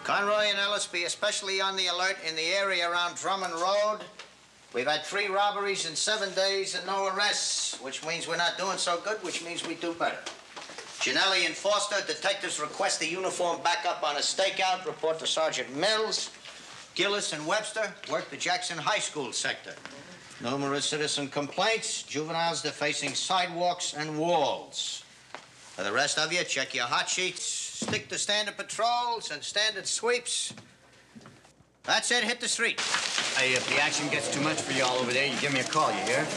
Conroy and Ellis, be especially on the alert in the area around Drummond Road. We've had 3 robberies in 7 days and no arrests, which means we're not doing so good, which means we do better. Ginelli and Foster, detectives request the uniform backup on a stakeout. Report to Sergeant Mills. Gillis and Webster work the Jackson High School sector. Numerous citizen complaints. Juveniles defacing sidewalks and walls. For the rest of you, check your hot sheets. Stick to standard patrols and standard sweeps. That's it. Hit the street. Hey, if the action gets too much for y'all over there, you give me a call, you hear?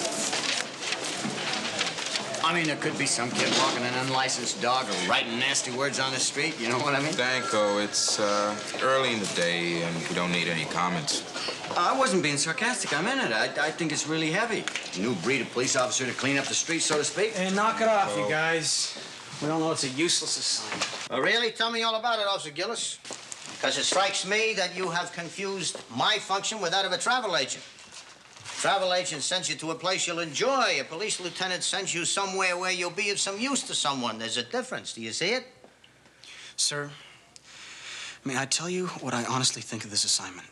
I mean, there could be some kid walking an unlicensed dog or writing nasty words on the street. You know what I mean? Danko, it's early in the day, and we don't need any comments. I wasn't being sarcastic. I meant it. I think it's really heavy. A new breed of police officer to clean up the street, so to speak. Hey, knock it off, you guys. We all know it's a useless assignment. Oh, really? Tell me all about it, Officer Gillis. Because it strikes me that you have confused my function with that of a travel agent. Travel agent sends you to a place you'll enjoy. A police lieutenant sends you somewhere where you'll be of some use to someone. There's a difference. Do you see it? Sir, may I tell you what I honestly think of this assignment?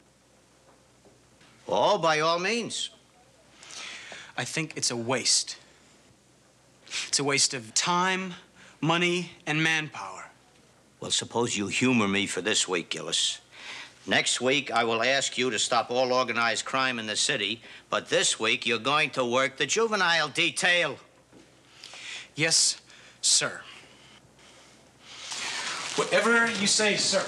Oh, by all means. I think it's a waste. It's a waste of time, money, and manpower. Well, suppose you humor me for this week, Gillis. Next week, I will ask you to stop all organized crime in the city, but this week, you're going to work the juvenile detail. Yes, sir. Whatever you say, sir.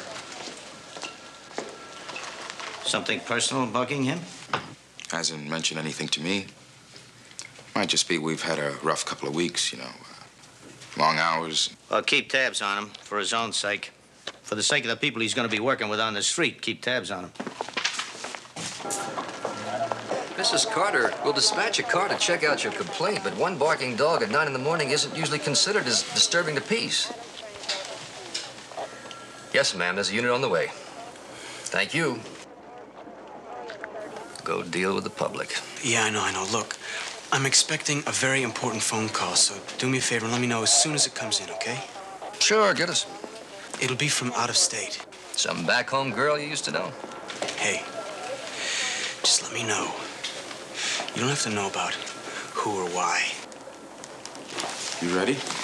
Something personal bugging him? Hasn't mentioned anything to me. Might just be we've had a rough couple of weeks, you know. Long hours. Well, keep tabs on him, for his own sake. For the sake of the people he's going to be working with on the street, keep tabs on him. Mrs. Carter, we'll dispatch a car to check out your complaint, but one barking dog at 9 in the morning isn't usually considered as disturbing the peace. Yes, ma'am, there's a unit on the way. Thank you. Go deal with the public. Yeah, I know. Look, I'm expecting a very important phone call, so do me a favor and let me know as soon as it comes in, okay? Sure, get us. It'll be from out of state. Some back home girl you used to know? Hey, just let me know. You don't have to know about who or why. You ready?